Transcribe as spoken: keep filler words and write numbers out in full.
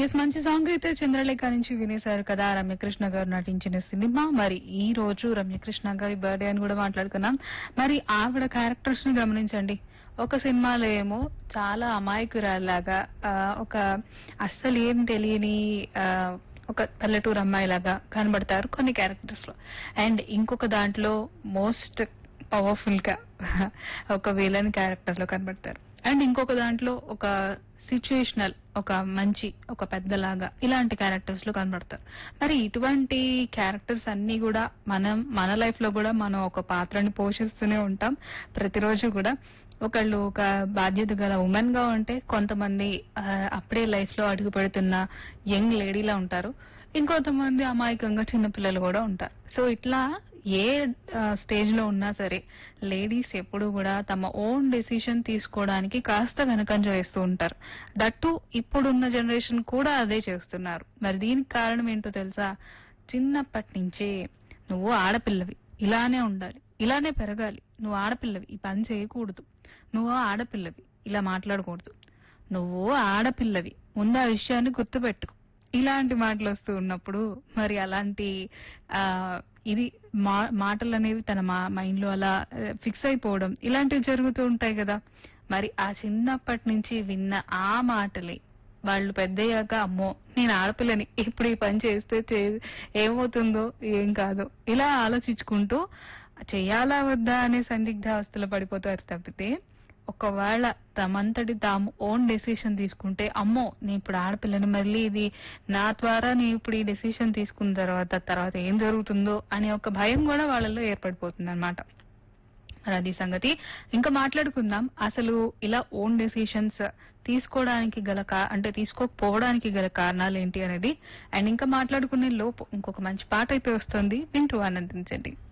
Yes మంచి song అయితే చంద్రలేఖ నుంచి వినేశారు కదా రమ్యకృష్ణ గారు నటించిన సినిమా. మరి ఈ రోజు రమ్యకృష్ణ గారి బర్త్డే అని కూడా మాట్లాడుకున్నాం. మరి ఆవిడ క్యారెక్టర్స్ ని గమనించండి. ఒక సినిమాలో ఏమో చాలా అమాయకురాల్లాగా ఆ, ఒక అస్సలు ఏం తెలియని ఆ, ఒక పల్లెటూరు అమ్మాయి లాగా కనబడతారు కొన్ని క్యారెక్టర్స్ లో. అండ్ ఇంకొక దాంట్లో మోస్ట్ పవర్ఫుల్ గా ఒక విలన్ క్యారెక్టర్ లో కనబడతారు. అండ్ ఇంకొక దాంట్లో ఒక సిచ్యుయేషనల్ ఒక మంచి ఒక పెద్దలాగా ఇలాంటి క్యారెక్టర్స్ లో కనబడతారు. మరి ఇటువంటి క్యారెక్టర్స్ అన్ని కూడా మనం మన లైఫ్ లో కూడా మనం ఒక పాత్రని పోషిస్తూనే ఉంటాం ప్రతిరోజు కూడా. ఒకళ్ళు ఒక బాధ్యత గల ఉమెన్ గా ఉంటే, కొంతమంది ఆ, అప్పుడే లైఫ్ లో అడుగు పెడుతున్న యంగ్ లేడీలా ఉంటారు, ఇంకొంతమంది అమాయకంగా చిన్నపిల్లలు కూడా ఉంటారు. సో ఇట్లా ఏ స్టేజ్ లో ఉన్నా సరే లేడీస్ ఎప్పుడు కూడా తమ ఓన్ డెసిషన్ తీసుకోవడానికి కాస్త వెనకంజ వేస్తూ ఉంటారు. దట్టు ఇప్పుడున్న జనరేషన్ కూడా అదే చేస్తున్నారు. మరి దీనికి కారణం ఏంటో తెలుసా? చిన్నప్పటి నుంచే నువ్వు ఆడపిల్లవి, ఇలానే ఉండాలి, ఇలానే పెరగాలి, నువ్వు ఆడపిల్లవి ఈ పని చేయకూడదు, నువ్వు ఆడపిల్లవి ఇలా మాట్లాడకూడదు, నువ్వు ఆడపిల్లవి ముందు ఆ విషయాన్ని గుర్తుపెట్టుకో, ఇలాంటి మాటలు వస్తూ ఉన్నప్పుడు మరి అలాంటి ఆ ఇది మా మాటలు అనేవి తన మా మైండ్ లో అలా ఫిక్స్ అయిపోవడం ఇలాంటివి జరుగుతూ ఉంటాయి కదా. మరి ఆ చిన్నప్పటి నుంచి విన్న ఆ మాటలే వాళ్ళు పెద్దయ్యాక అమ్మో నేను ఆడపిల్లని ఇప్పుడు ఈ పని చేస్తే చే- ఏమవుతుందో ఏం కాదో ఇలా ఆలోచించుకుంటూ చెయ్యాలా వద్దా అనే సందిగ్ధావస్థలో పడిపోతారు తప్పితే, ఒకవేళ తమంతటి తాము ఓన్ డెసిషన్ తీసుకుంటే అమ్మో నేను ఇప్పుడు ఆడపిల్లని, మళ్ళీ ఇది నా ద్వారా నేను ఇప్పుడు ఈ డెసిషన్ తీసుకున్న తర్వాత తర్వాత ఏం జరుగుతుందో అనే ఒక భయం కూడా వాళ్ళలో ఏర్పడిపోతుంది అనమాట. మరి అది సంగతి. ఇంకా మాట్లాడుకుందాం అసలు ఇలా ఓన్ డెసిషన్స్ తీసుకోవడానికి గల కా అంటే తీసుకోకపోవడానికి గల కారణాలు ఏంటి అనేది. అండ్ ఇంకా మాట్లాడుకునే లోపు ఇంకొక మంచి పాట అయితే వస్తుంది, వింటూ ఆనందించండి.